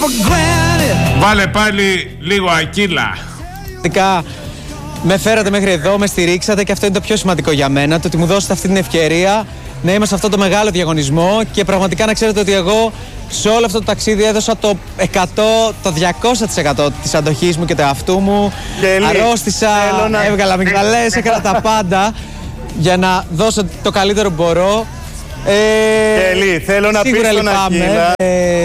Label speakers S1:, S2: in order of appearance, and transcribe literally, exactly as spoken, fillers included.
S1: Βάλε πάλι λίγο Ακύλα.
S2: Με φέρατε μέχρι εδώ, με στηρίξατε και αυτό είναι το πιο σημαντικό για μένα. Το ότι μου δώσετε αυτή την ευκαιρία να είμαι σε αυτό το μεγάλο διαγωνισμό και πραγματικά να ξέρετε ότι εγώ σε όλο αυτό το ταξίδι έδωσα το εκατό, το διακόσια τοις εκατό της αντοχής μου και του εαυτού μου.
S3: Γελί.
S2: Αρρώστησα,
S3: να...
S2: έβγαλα αμυγδαλές, έκανα τα πάντα για να δώσω το καλύτερο που μπορώ.
S3: Ε, Γελί, θέλω να πεις στον Ακύλα.